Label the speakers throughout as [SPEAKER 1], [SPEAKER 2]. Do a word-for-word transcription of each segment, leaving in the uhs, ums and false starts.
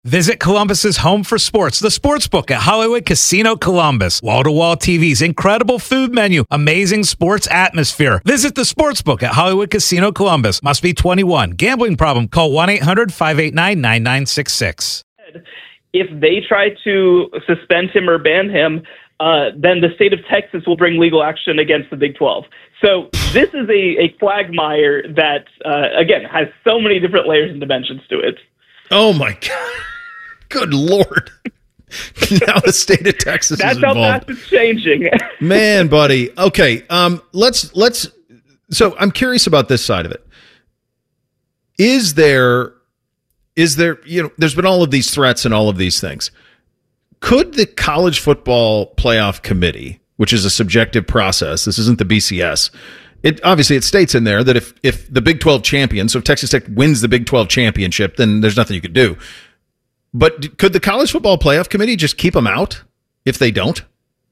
[SPEAKER 1] Visit Columbus's home for sports, the Sportsbook at Hollywood Casino Columbus. Wall-to-wall T Vs, incredible food menu, amazing sports atmosphere. Visit the Sportsbook at Hollywood Casino Columbus. Must be twenty-one. Gambling problem? Call one eight hundred five eight nine nine nine six six.
[SPEAKER 2] If they try to suspend him or ban him, uh, then the state of Texas will bring legal action against the Big twelve. So this is a, a quagmire that, uh, again, has so many different layers and dimensions to it.
[SPEAKER 3] Oh, my God. Good Lord. Now the state of Texas
[SPEAKER 2] That's
[SPEAKER 3] is involved.
[SPEAKER 2] That's how fast it's changing.
[SPEAKER 3] Man, buddy. Okay, um, let's let's. So I'm curious about this side of it. Is there, is there, you know, there's been all of these threats and all of these things. Could the College Football Playoff Committee, which is a subjective process, this isn't the B C S, it obviously it states in there that if if the Big twelve champion, so if Texas Tech wins the Big twelve championship, then there's nothing you could do. But could the College Football Playoff Committee just keep them out if they don't?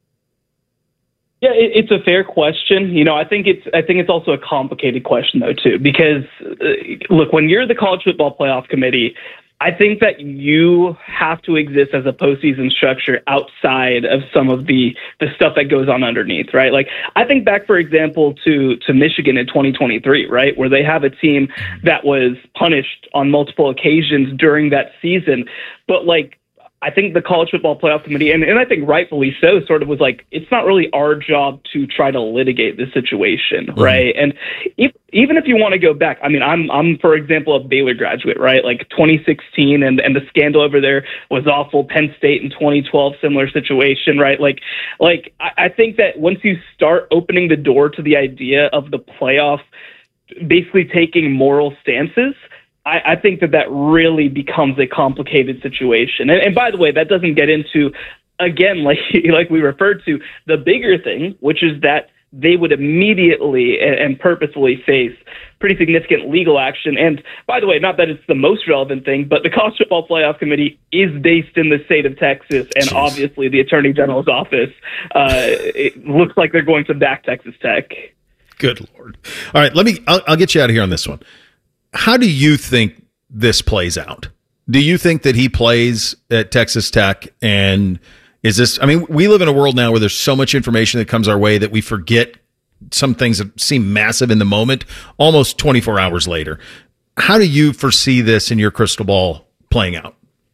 [SPEAKER 2] Yeah, it, it's a fair question. You know, I think it's I think it's also a complicated question though too, because uh, look, when you're the College Football Playoff Committee, I think that you have to exist as a postseason structure outside of some of the, the stuff that goes on underneath, right? Like, I think back, for example, to, to Michigan in twenty twenty-three, right, where they have a team that was punished on multiple occasions during that season. But, like, I think the College Football Playoff Committee, and, and I think rightfully so, sort of was like, it's not really our job to try to litigate this situation, mm-hmm. right? And if, even if you want to go back, I mean, I'm, I'm for example, a Baylor graduate, right? Like twenty sixteen, and, and the scandal over there was awful. Penn State in twenty twelve, similar situation, right? Like, like I, I think that once you start opening the door to the idea of the playoff basically taking moral stances, I, I think that that really becomes a complicated situation. And, and by the way, that doesn't get into, again, like like we referred to, the bigger thing, which is that they would immediately and, and purposefully face pretty significant legal action. And by the way, not that it's the most relevant thing, but the College Football Playoff Committee is based in the state of Texas, and Jeez. obviously the Attorney General's office, uh, it looks like they're going to back Texas Tech.
[SPEAKER 3] Good Lord. All right, let me, I'll, I'll get you out of here on this one. How do you think this plays out? Do you think that he plays at Texas Tech? And is this, I mean, we live in a world now where there's so much information that comes our way that we forget some things that seem massive in the moment, almost twenty-four hours later. How do you foresee this in your crystal ball playing out?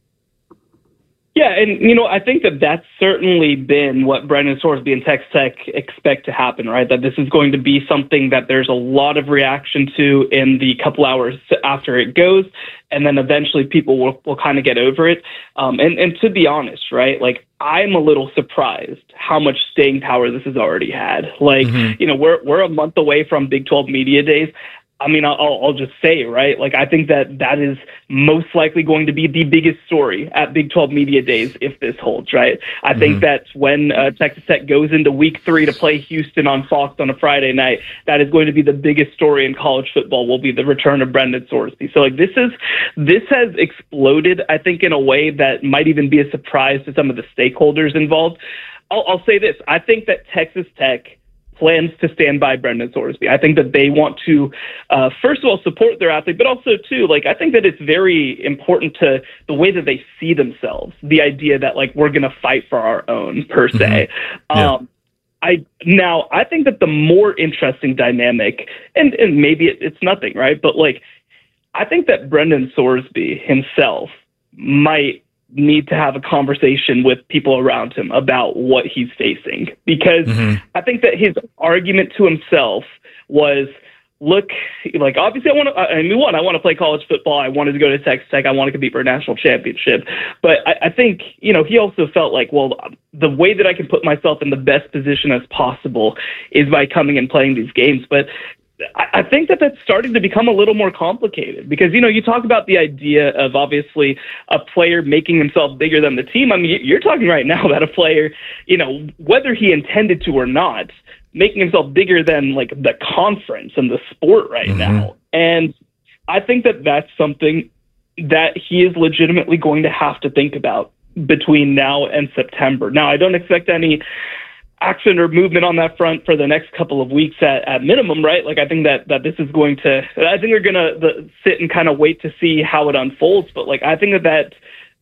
[SPEAKER 2] Yeah, and, you know, I think that that's certainly been what Brendan Sorsby and Texas Tech expect to happen, right? That this is going to be something that there's a lot of reaction to in the couple hours after it goes, and then eventually people will, will kind of get over it. Um, and, and to be honest, right, like, I'm a little surprised how much staying power this has already had. Like, mm-hmm. you know, we're we're a month away from Big twelve Media Days. I mean, I'll, I'll just say, right, like, I think that that is most likely going to be the biggest story at Big twelve Media Days if this holds, right? I mm-hmm. think that when uh, Texas Tech goes into week three to play Houston on Fox on a Friday night, that is going to be the biggest story in college football, will be the return of Brendan Sorsby. So, like, this is this has exploded, I think, in a way that might even be a surprise to some of the stakeholders involved. I'll, I'll say this. I think that Texas Tech plans to stand by Brendan Sorsby. I think that they want to, uh, first of all, support their athlete, but also, too, like, I think that it's very important to the way that they see themselves, the idea that, like, we're going to fight for our own, per se. Mm-hmm. Yeah. Um, I now, I think that the more interesting dynamic, and, and maybe it, it's nothing, right? But, like, I think that Brendan Sorsby himself might need to have a conversation with people around him about what he's facing, because mm-hmm. I think that his argument to himself was, look, like, obviously I want to, I mean, one, I want to play college football. I wanted to go to Texas Tech. I want to compete for a national championship. But I, I think, you know, he also felt like, well, the way that I can put myself in the best position as possible is by coming and playing these games. But I think that that's starting to become a little more complicated, because, you know, you talk about the idea of obviously a player making himself bigger than the team. I mean, you're talking right now about a player, you know, whether he intended to or not, making himself bigger than, like, the conference and the sport right mm-hmm. now. And I think that that's something that he is legitimately going to have to think about between now and September. Now, I don't expect any action or movement on that front for the next couple of weeks at, at minimum, right? Like, I think that, that this is going to, I think they're going to sit and kind of wait to see how it unfolds. But, like, I think that, that